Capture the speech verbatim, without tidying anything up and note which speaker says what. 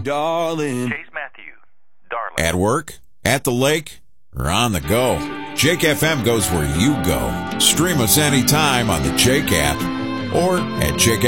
Speaker 1: darling.
Speaker 2: Chase Matthew, darling.
Speaker 3: At work, at the lake, or on the go, Jake F M goes where you go. Stream us anytime on the Jake app or at jake